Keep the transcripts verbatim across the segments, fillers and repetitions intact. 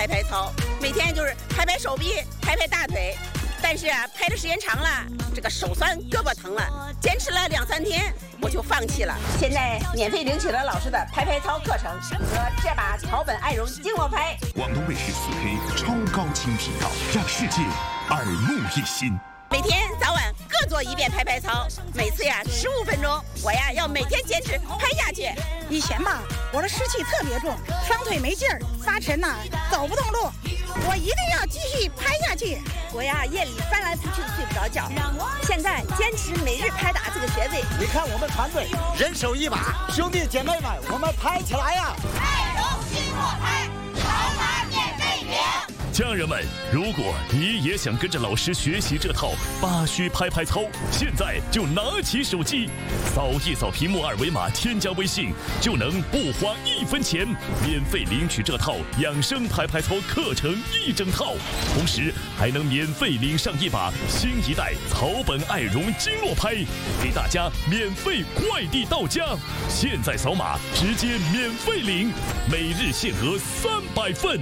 拍拍操，每天就是拍拍手臂，拍拍大腿。但是啊，拍的时间长了，这个手酸，胳膊疼了，坚持了两三天，我就放弃了。现在免费领取了老师的拍拍操课程和这把草本爱绒经络拍。 广东卫视四 K 超高清频道，让世界耳目一新。 每天早晚各做一遍拍拍操，每次呀十五分钟，我呀要每天坚持拍下去。 以前吧，我的湿气特别重，双腿没劲儿，发沉呐、啊，走不动路。我一定要继续拍下去。 我呀夜里翻来覆去的睡不着觉，现在坚持每日拍打这个穴位。 你看我们团队人手一把，兄弟姐妹们，我们拍起来呀！ 爱绒经络拍，扫码免费领。 家人们，如果你也想跟着老师学习这套八虚拍拍操，现在就拿起手机，扫一扫屏幕二维码，添加微信，就能不花一分钱，免费领取这套养生拍拍操课程一整套，同时还能免费领上一把新一代草本爱绒经络拍，给大家免费快递到家。现在扫码直接免费领，每日限额三百份。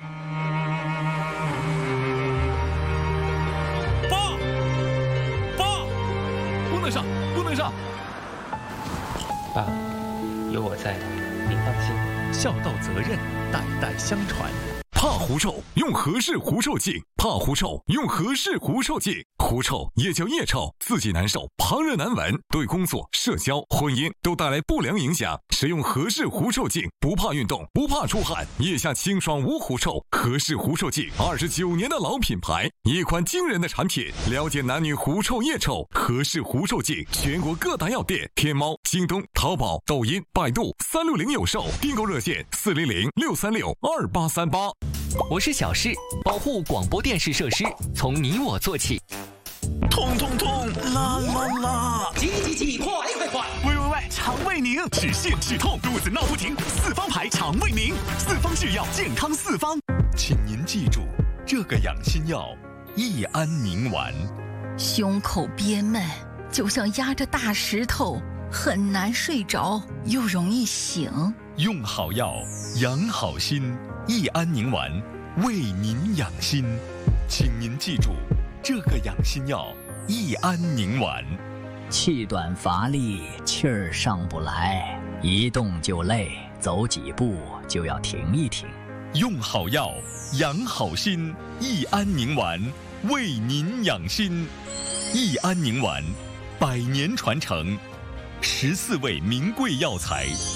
上不能上， 爸，有我在，您放心。 孝道责任，代代相传。 怕狐臭用和氏狐臭净，怕狐臭用和氏狐臭净。狐臭也叫腋臭，自己难受，旁人难闻，对工作、社交、婚姻都带来不良影响。使用和氏狐臭净，不怕运动，不怕出汗，腋下清爽无狐臭。和氏狐臭净，二十九年的老品牌，一款惊人的产品。了解男女狐臭、腋臭，和氏狐臭净，全国各大药店、天猫、京东、淘宝、抖音、百度三六零有售，订购热线四零零六三六二八三八。 我是小事，保护广播电视设施，从你我做起。 痛痛痛，啦啦啦！ 急急急，快快快！ 喂喂喂，肠胃宁，止泻止痛，肚子闹不停，四方牌肠胃宁，四方制药，健康四方。 请您记住，这个养心药益安宁丸。 胸口憋闷，就像压着大石头，很难睡着，又容易醒。 用好药，养好心。益安宁丸为您养心，请您记住，这个养心药益安宁丸。 气短乏力，气儿上不来，一动就累，走几步就要停一停。 用好药，养好心，益安宁丸为您养心。益安宁丸，百年传承，十四味名贵药材。